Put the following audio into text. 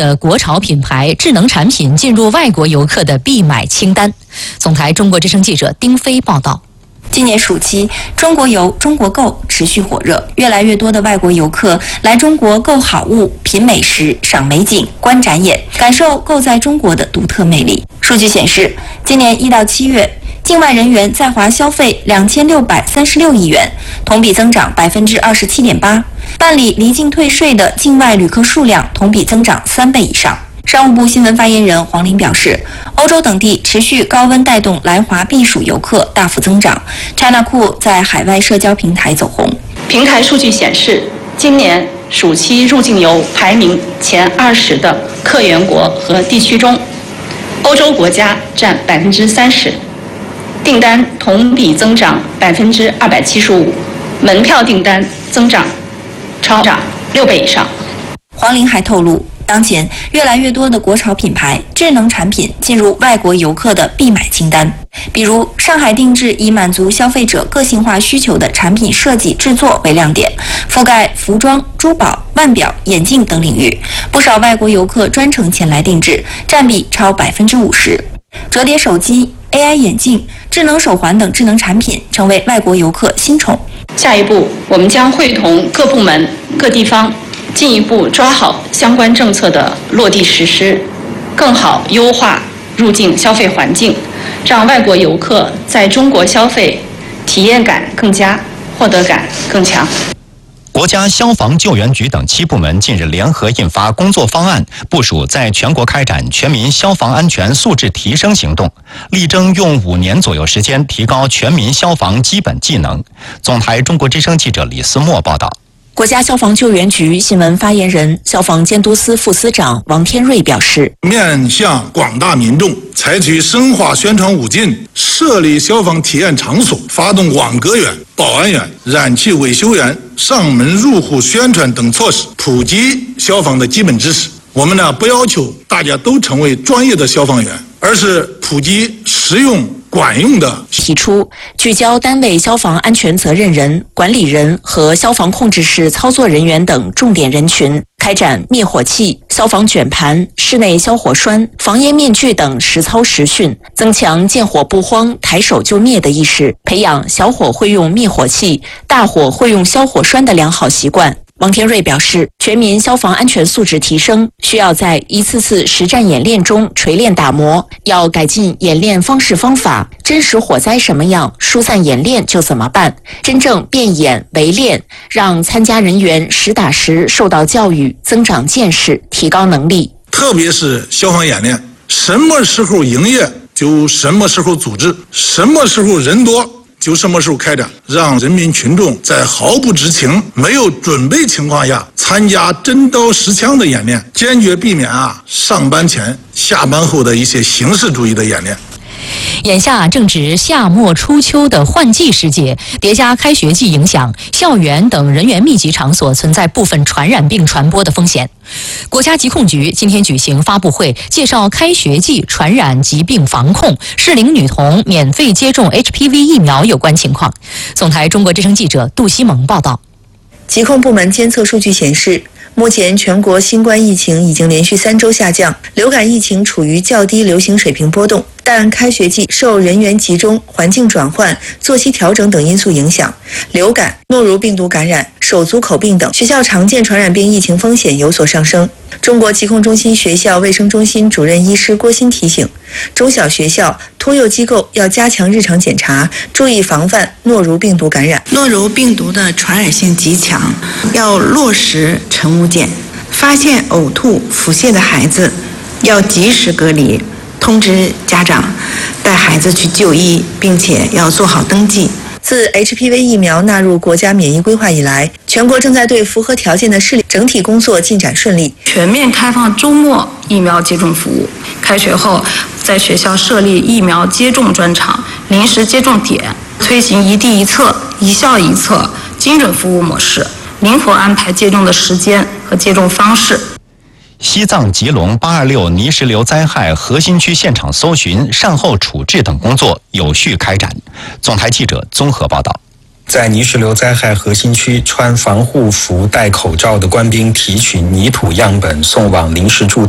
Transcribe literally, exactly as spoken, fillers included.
的国潮品牌智能产品进入外国游客的必买清单。总台中国之声记者丁飞报道。 今年暑期，中国游、中国购持续火热，越来越多的外国游客来中国购好物、品美食、赏美景、观展演，感受购在中国的独特魅力。数据显示，今年一到七月，境外人员在华消费两千六百三十六亿元，同比增长百分之二十七点八。办理离境退税的境外旅客数量同比增长三倍以上。商务部新闻发言人黄玲表示，欧洲等地持续高温带动来华避暑游客大幅增长 ，China Cool 在海外社交平台走红。 平台数据显示，今年暑期入境游排名前二十的客源国和地区中，欧洲国家占百分之三十，订单同比增长百分之二百七十五，门票订单增长超涨六倍以上。 黄玲还透露，当前越来越多的国潮品牌智能产品进入外国游客的必买清单，比如上海定制以满足消费者个性化需求的产品设计制作为亮点，覆盖服装、珠宝、腕表、眼镜等领域，不少外国游客专程前来定制，占比超百分之五十。折叠手机、A I 眼镜、智能手环等智能产品成为外国游客新宠。 下一步，我们将会同各部门、各地方进一步抓好相关政策的落地实施，更好优化入境消费环境，让外国游客在中国消费体验感更佳，获得感更强。 国家消防救援局等七部门近日联合印发工作方案，部署在全国开展全民消防安全素质提升行动，力争用五年左右时间提高全民消防基本技能。总台中国之声记者李思墨报道。 国家消防救援局新闻发言人、消防监督司副司长王天瑞表示， 面向广大民众，采取深化宣传五进，设立消防体验场所，发动网格员、保安员、燃气维修员上门入户宣传等措施，普及消防的基本知识。我们呢，不要求大家都成为专业的消防员，而是普及实用管用的。 提出聚焦单位消防安全责任人、管理人和消防控制室操作人员等重点人群，开展灭火器、消防卷盘、室内消火栓、防烟面具等实操实训，增强见火不慌、抬手就灭的意识，培养小火会用灭火器、大火会用消火栓的良好习惯。王天瑞表示，全民消防安全素质提升需要在一次次实战演练中锤炼打磨，要改进演练方式方法，真实火灾什么样，疏散演练就怎么办，真正变演为练，让参加人员实打实受到教育，增长见识，提高能力。 特别是消防演练，什么时候营业就什么时候组织，什么时候人多就什么时候开展，让人民群众在毫不知情、没有准备情况下参加真刀实枪的演练，坚决避免啊上班前、下班后的一些形式主义的演练。 眼下正值夏末初秋的换季时节，叠加开学季影响，校园等人员密集场所存在部分传染病传播的风险。国家疾控局今天举行发布会，介绍开学季传染疾病防控、适龄女童免费接种 H P V 疫苗有关情况。总台中国之声记者杜西蒙报道。 疾控部门监测数据显示，目前全国新冠疫情已经连续三周下降，流感疫情处于较低流行水平波动，但开学季受人员集中、环境转换、作息调整等因素影响，流感、诺如病毒感染、手足口病等学校常见传染病疫情风险有所上升。中国疾控中心学校卫生中心主任医师郭鑫提醒，中小学校、托幼机构要加强日常检查，注意防范诺如病毒感染。 诺如病毒的传染性极强，要落实晨午检，发现呕吐、腹泻的孩子要及时隔离，通知家长带孩子去就医，并且要做好登记。 自 H P V 疫苗纳入国家免疫规划以来，全国正在对符合条件的市里整体工作进展顺利， 全面开放周末疫苗接种服务。开学后，在学校设立疫苗接种专场、临时接种点，推行一地一策、一校一策精准服务模式，灵活安排接种的时间和接种方式。 西藏吉隆八二六泥石流灾害核心区现场搜寻、善后处置等工作有序开展。总台记者综合报道。 在泥石流灾害核心区，穿防护服、戴口罩的官兵提取泥土样本送往临时驻